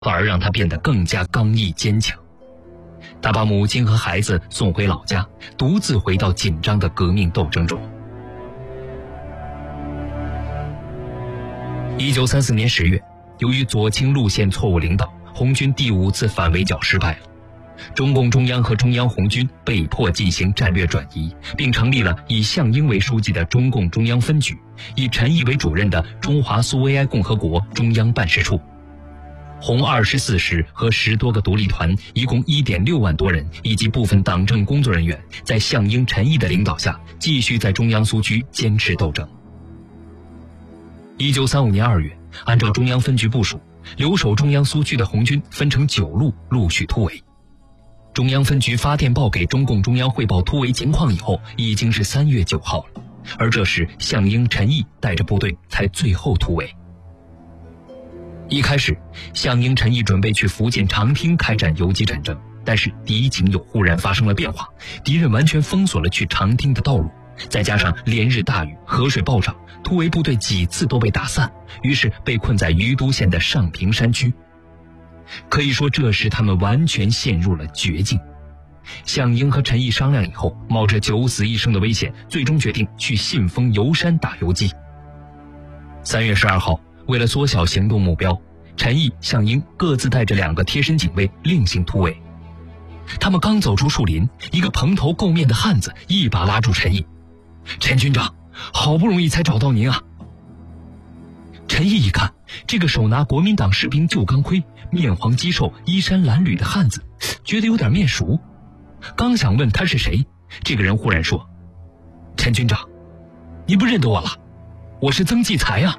反而让他变得更加刚毅坚强。他把母亲和孩子送回老家，独自回到紧张的革命斗争中。1934年10月，由于左倾路线错误领导，红军第5次反围剿失败了。中共中央和中央红军被迫进行战略转移，并成立了以项英为书记的中共中央分局，以陈毅为主任的中华苏维埃共和国中央办事处。红24师和10多个独立团，一共1.6万多人，以及部分党政工作人员，在项英、陈毅的领导下，继续在中央苏区坚持斗争。1935年2月，按照中央分局部署，留守中央苏区的红军分成9路陆续突围。中央分局发电报给中共中央汇报突围情况以后，已经是3月9号了，而这时项英、陈毅带着部队才最后突围。一开始，项英、陈毅准备去福建长汀开展游击战争，但是敌情又忽然发生了变化，敌人完全封锁了去长汀的道路，再加上连日大雨，河水暴涨，突围部队几次都被打散，于是被困在余都县的上平山区。可以说这时他们完全陷入了绝境。项英和陈毅商量以后，冒着9死1生的危险，最终决定去信丰游山打游击。3月12号，为了缩小行动目标，陈毅、项英各自带着2个贴身警卫另行突围。他们刚走出树林，一个蓬头垢面的汉子一把拉住陈毅：“陈军长，好不容易才找到您啊！”陈毅一看，这个手拿国民党士兵旧钢盔、面黄肌瘦、衣衫褴褛的汉子，觉得有点面熟。刚想问他是谁，这个人忽然说：“陈军长，你不认得我了？我是曾纪才啊！”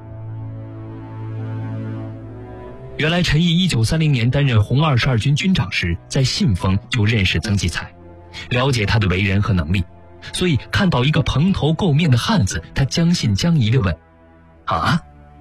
原来陈毅1930年担任红22军军长时，在信丰就认识曾纪才，了解他的为人和能力，所以看到一个蓬头垢面的汉子，他将信将疑地问：“啊，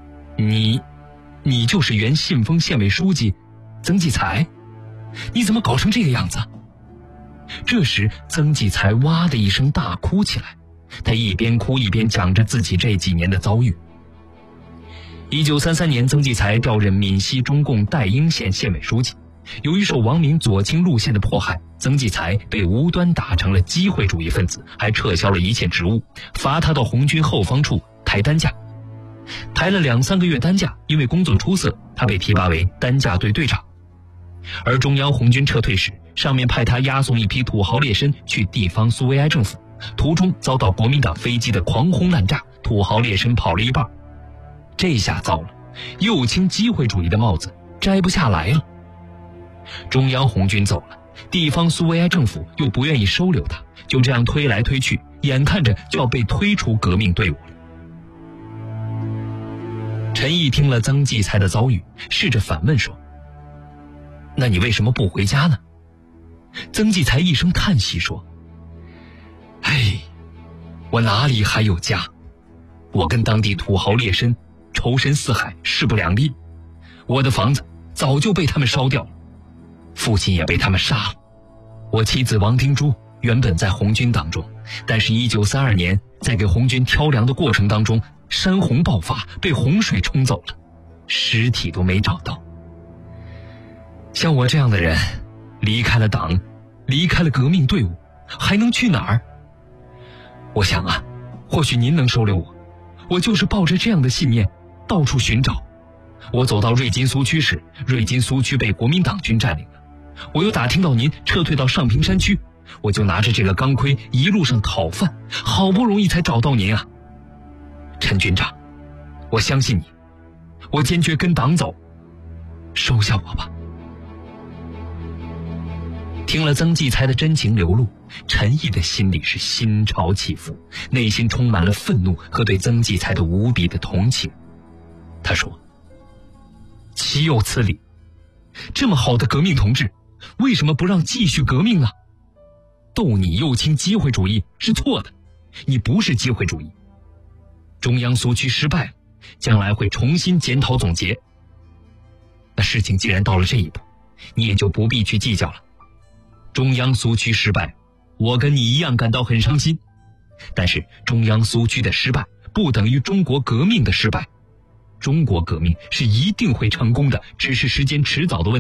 你就是原信丰县委书记曾纪才？你怎么搞成这个样子？”这时曾纪才哇的一声大哭起来，他一边哭一边讲着自己这几年的遭遇。1933年，曾纪才调任闽西中共代英县县委书记。由于受王明左倾路线的迫害，曾纪才被无端打成了机会主义分子，还撤销了一切职务，罚他到红军后方处抬担架。抬了2-3个月担架，因为工作出色，他被提拔为担架队队长。而中央红军撤退时，上面派他押送一批土豪劣绅去地方苏维埃政府，途中遭到国民党飞机的狂轰滥炸，土豪劣绅跑了一半。这下糟了，右倾机会主义的帽子摘不下来了。中央红军走了，地方苏维埃政府又不愿意收留他，就这样推来推去，眼看着就要被推出革命队伍了。陈毅听了曾纪才的遭遇，试着反问说：“那你为什么不回家呢？”曾纪才一声叹息说：“哎，我哪里还有家？我跟当地土豪劣绅仇深似海，势不两立。我的房子早就被他们烧掉了，父亲也被他们杀了。我妻子王丁珠原本在红军当中，但是1932年在给红军挑粮的过程当中，山洪爆发，被洪水冲走了，尸体都没找到。像我这样的人，离开了党，离开了革命队伍，还能去哪儿？我想啊，或许您能收留我。我就是抱着这样的信念到处寻找。我走到瑞金苏区时，瑞金苏区被国民党军占领了。我又打听到您撤退到上平山区，我就拿着这个钢盔一路上讨饭，好不容易才找到您啊。陈军长，我相信你，我坚决跟党走，收下我吧。听了曾纪才的真情流露，陈毅的心里是心潮起伏，内心充满了愤怒和对曾纪才的无比的同情。他说：“岂有此理！这么好的革命同志，为什么不让继续革命呢？斗你右倾机会主义是错的，你不是机会主义。中央苏区失败了，将来会重新检讨总结。那事情既然到了这一步，你也就不必去计较了。中央苏区失败，我跟你一样感到很伤心，但是中央苏区的失败不等于中国革命的失败。 中国革命是一定会成功的，只是时间迟早的问题。